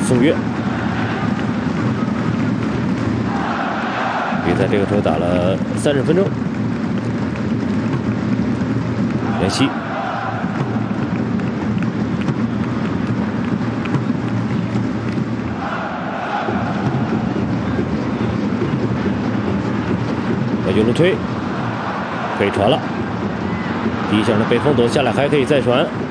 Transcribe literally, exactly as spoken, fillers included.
宋岳。比赛这个时候打了三十分钟，连息。右路推，可以传了。第一项的被封夺下来，还可以再传。